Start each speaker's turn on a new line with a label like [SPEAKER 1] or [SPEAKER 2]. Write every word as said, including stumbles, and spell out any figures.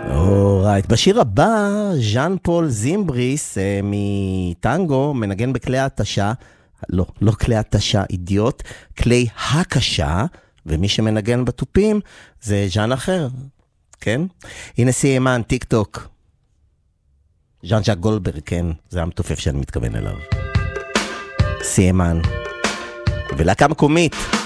[SPEAKER 1] אורייט, בשיר הבא, ז'אן פול זימבריס מטנגו מנגן בכלי התשה, לא, לא כלי התשה, אידיוט, כלי הקשה, ומי שמנגן בטופים זה ז'אן אחר, כן? הנה סיימן, טיק טוק. ז'אן ז'אק גולדברג, כן, זה המתופף שאני מתכוון אליו. סיימן. ולהקה מקומית.